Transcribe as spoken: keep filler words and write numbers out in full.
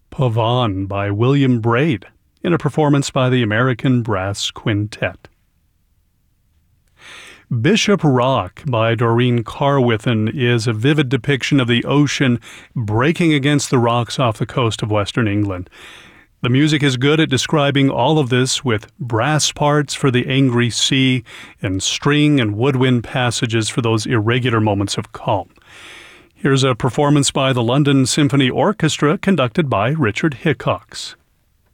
Pavane by William Braid in a performance by the American Brass Quintet. Bishop Rock by Doreen Carwithen is a vivid depiction of the ocean breaking against the rocks off the coast of Western England. The music is good at describing all of this, with brass parts for the angry sea and string and woodwind passages for those irregular moments of calm. Here's a performance by the London Symphony Orchestra conducted by Richard Hickox.